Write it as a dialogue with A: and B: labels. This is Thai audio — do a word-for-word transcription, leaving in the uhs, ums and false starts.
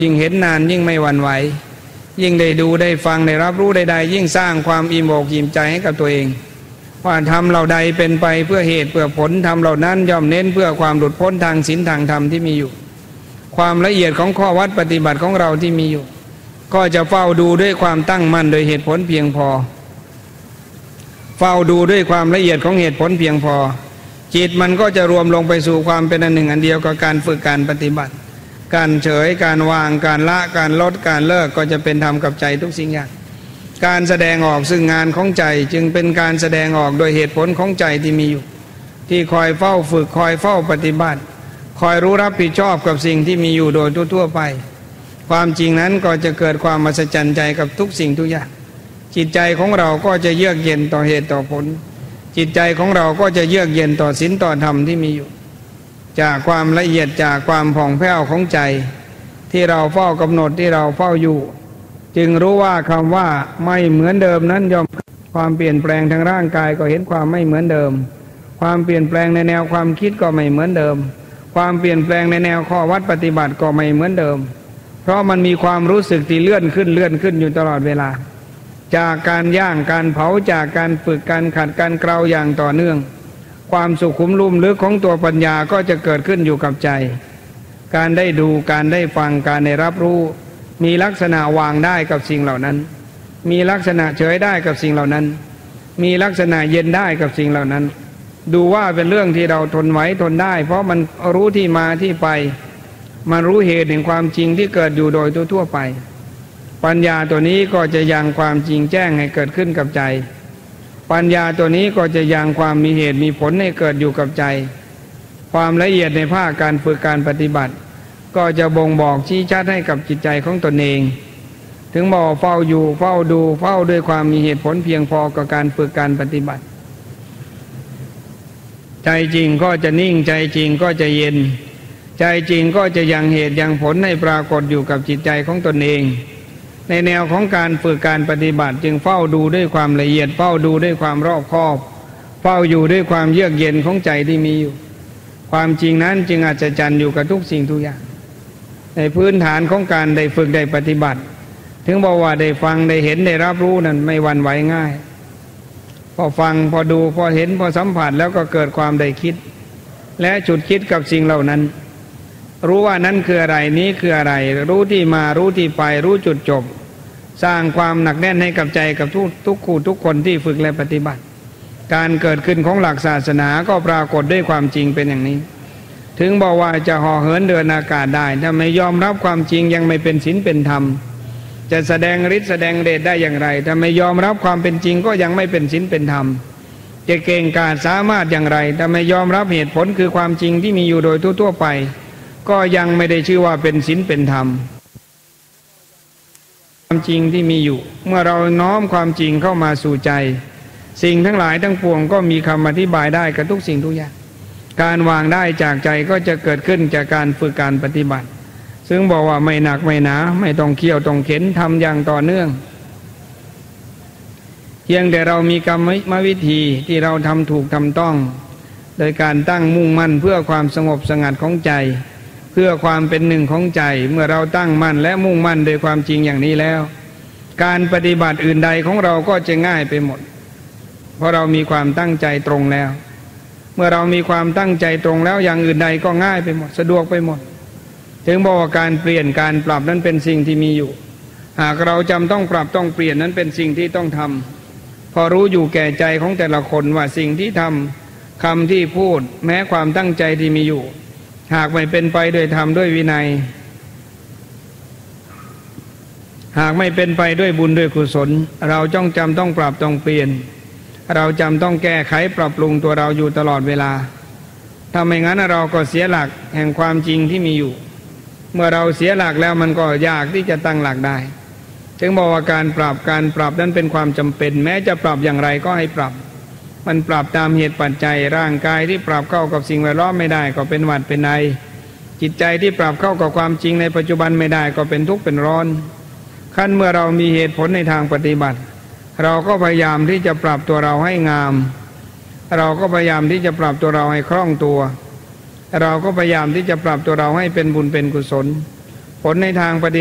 A: ยิ่งเห็นนานยิ่งไม่หวั่นไหวยิ่งได้ดูได้ฟังได้รับรู้ใดๆยิ่งสร้างความอิ่มอกอิ่มใจให้กับตัวเองว่าทำเหล่าใดเป็นไปเพื่อเหตุเพื่อผลทำเหล่านั้นย่อมเน้นเพื่อความหลุดพ้นทางศีลทางธรรมที่มีอยู่ความละเอียดของข้อวัดปฏิบัติของเราที่มีอยู่ก็จะเฝ้าดูด้วยความตั้งมั่นโดยเหตุผลเพียงพอเฝ้าดูด้วยความละเอียดของเหตุผลเพียงพอจิตมันก็จะรวมลงไปสู่ความเป็นอันหนึ่งอันเดียวกับการฝึกการปฏิบัติการเฉยการวางการละการลดการเลิกก็จะเป็นธรรมกับใจทุกสิ่งอย่างการแสดงออกซึ่งงานของใจจึงเป็นการแสดงออกโดยเหตุผลของใจที่มีอยู่ที่คอยเฝ้าฝึกคอยเฝ้าปฏิบัติคอยรู้รับผิดชอบกับสิ่งที่มีอยู่โดยทั่วๆไปความจริงนั้นก็จะเกิดความมหัศจรรย์ใจกับทุกสิ่งทุกอย่างจิตใจของเราก็จะเยือกเย็นต่อเหตุต่อผลจิตใจของเราก็จะเยือกเย็นต่อศีลต่อธรรมที่มีอยู่จากความละเอียดจากความผ่องแผ้วของใจที่เราเฝ้ากำหนดที่เราเฝ้าอยู่จึงรู้ว่าคำว่าไม่เหมือนเดิมนั้นย่อมความเปลี่ยนแปลงทางร่างกายก็เห็นความไม่เหมือนเดิมความเปลี่ยนแปลงในแนวความคิดก็ไม่เหมือนเดิมความเปลี่ยนแปลงในแนวข้อวัดปฏิบัติก็ไม่เหมือนเดิมเพราะมันมีความรู้สึกที่เลื่อนขึ้นเลื่อนขึ้นอยู่ตลอดเวลาจากการย่างการเผาจากการฝึกการขัดการเกลาอย่างต่อเนื่องความสุขุมลุ่มลึกของตัวปัญญาก็จะเกิดขึ้นอยู่กับใจการได้ดูการได้ฟังการได้รับรู้มีลักษณะวางได้กับสิ่งเหล่านั้นมีลักษณะเฉยได้กับสิ่งเหล่านั้นมีลักษณะเย็นได้กับสิ่งเหล่านั้นดูว่าเป็นเรื่องที่เราทนไหวทนได้เพราะมันรู้ที่มาที่ไปมันรู้เหตุแห่งความจริงที่เกิดอยู่โดยทั่วๆไปปัญญาตัวนี้ก็จะยังความจริงแจ้งให้เกิดขึ้นกับใจปัญญาตัวนี้ก็จะยังความมีเหตุมีผลให้เกิดอยู่กับใจความละเอียดในภาคการฝึกการปฏิบัติก็จะบ่งบอกชี้ชัดให้กับจิตใจของตนเองถึงบอกเฝ้าอยู่เฝ้าดูเฝ้าด้วยความมีเหตุผลเพียงพอกับการฝึกการปฏิบัติใจจริงก็จะนิ่งใจจริงก็จะเย็นใจจริงก็จะยังเหตุยังผลให้ปรากฏอยู่กับจิตใจของตนเองในแนวของการฝึกการปฏิบัติจึงเฝ้าดูด้วยความละเอียดเฝ้าดูด้วยความรอบคอบเฝ้าอยู่ด้วยความเยือกเย็นของใจที่มีอยู่ความจริงนั้นจึงอัศจรรย์อยู่กับทุกสิ่งทุกอย่างในพื้นฐานของการได้ฝึกได้ปฏิบัติถึงบอกว่าได้ฟังได้เห็นได้รับรู้นั้นไม่หวั่นไหวง่ายพอฟังพอดูพอเห็นพอสัมผัสแล้วก็เกิดความได้คิดและจุดคิดกับสิ่งเหล่านั้นรู้ว่านั้นคืออะไรนี้คืออะไรรู้ที่มารู้ที่ไปรู้จุดจบสร้างความหนักแน่นให้กับใจกับทุกทุกคู่ทุกคนที่ฝึกและปฏิบัติการเกิดขึ้นของหลักศาสนาก็ปรากฏด้วยความจริงเป็นอย่างนี้ถึงบอกว่าจะห่อเหินเดินอากาศได้ถ้าไม่ยอมรับความจริงยังไม่เป็นศีลเป็นธรรมจะแสดงฤทธิ์แสดงเดชได้อย่างไรถ้าไม่ยอมรับความเป็นจริงก็ยังไม่เป็นศีลเป็นธรรมจะเก่งกาจสามารถอย่างไรถ้าไม่ยอมรับเหตุผลคือความจริงที่มีอยู่โดยทั่วๆไปก็ยังไม่ได้ชื่อว่าเป็นศีลเป็นธรรมความจริงที่มีอยู่เมื่อเราน้อมความจริงเข้ามาสู่ใจสิ่งทั้งหลายทั้งปวงก็มีคำอธิบายได้กับทุกสิ่งทุกอย่างการวางได้จากใจก็จะเกิดขึ้นจากการฝึกการปฏิบัติซึ่งบอกว่าไม่หนักไม่หนาไม่ต้องเคี่ยวต้องเข็นทำอย่างต่อเนื่องเพียงแต่เรามีกรรมวิธีที่เราทำถูกทำต้องโดยการตั้งมุ่งมั่นเพื่อความสงบสงัดของใจเพื่อความเป็นหนึ่งของใจเมื่อเราตั้งมั่นและมุ่งมั่นโดยความจริงอย่างนี้แล้วการปฏิบัติอื่นใดของเราก็จะง่ายไปหมดเพราะเรามีความตั้งใจตรงแล้วเมื่อเรามีความตั้งใจตรงแล้วอย่างอื่นใดก็ง่ายไปหมดสะดวกไปหมดถึงบอกว่าการเปลี่ยนการปรับนั้นเป็นสิ่งที่มีอยู่หากเราจำต้องปรับต้องเปลี่ยนนั้นเป็นสิ่งที่ต้องทำพอรู้อยู่แก่ใจของแต่ละคนว่าสิ่งที่ทำคำที่พูดแม้ความตั้งใจที่มีอยู่หากไม่เป็นไปโดยธรรมด้วยวินัยหากไม่เป็นไปด้วยบุญด้วยกุศลเราจ้องจำต้องปรับต้องเปลี่ยนเราจำต้องแก้ไขปรับปรุงตัวเราอยู่ตลอดเวลาถ้าไม่งั้นเราก็เสียหลักแห่งความจริงที่มีอยู่เมื่อเราเสียหลักแล้วมันก็ยากที่จะตั้งหลักได้จึงบอกว่าการปรับการปรับนั้นเป็นความจำเป็นแม้จะปรับอย่างไรก็ให้ปรับมันปรับตามเหตุปัจจัยร่างกายที่ปรับเข้ากับสิ่งแวดล้อมไม่ได้ก็เป็นหวัดเป็นไอจิตใจที่ปรับเข้ากับความจริงในปัจจุบันไม่ได้ก็เป็นทุกข์เป็นร้อนขั้นเมื่อเรามีเหตุผลในทางปฏิบัติเราก็พยายามที่จะปรับตัวเราให้งามเราก็พยายามที่จะปรับตัวเราให้คล่องตัวเราก็พยายามที่จะปรับตัวเราให้เป็นบุญเป็นกุศลผลในทางปฏิ